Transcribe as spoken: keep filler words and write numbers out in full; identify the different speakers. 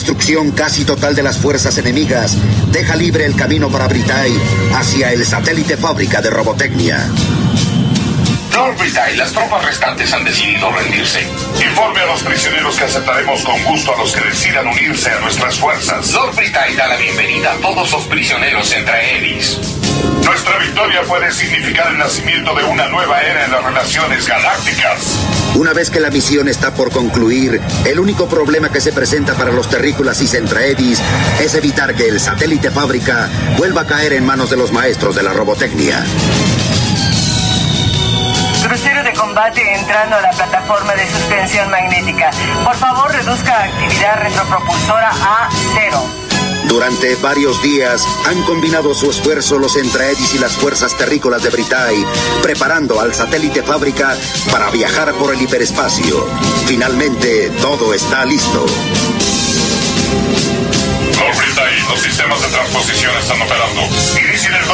Speaker 1: destrucción casi total de las fuerzas enemigas deja libre el camino para Britai hacia el satélite fábrica de Robotecnia.
Speaker 2: Lord Britai, las tropas restantes han decidido rendirse. Informe a los prisioneros que aceptaremos con gusto a los que decidan unirse a nuestras fuerzas.
Speaker 3: Lord Britai da la bienvenida a todos los prisioneros Entraedis.
Speaker 2: Nuestra victoria puede significar el nacimiento de una nueva era en las relaciones galácticas.
Speaker 1: Una vez que la misión está por concluir, el único problema que se presenta para los terrícolas y Entraedis es evitar que el satélite fábrica vuelva a caer en manos de los maestros de la Robotecnia.
Speaker 4: Crucero de combate entrando a la plataforma de suspensión magnética. Por favor, reduzca actividad retropropulsora a cero.
Speaker 1: Durante varios días han combinado su esfuerzo los Entraedis y las fuerzas terrícolas de Britai, preparando al satélite fábrica para viajar por el hiperespacio. Finalmente, todo está listo.
Speaker 2: Lord Britai, los sistemas de transposición están operando. Inicien el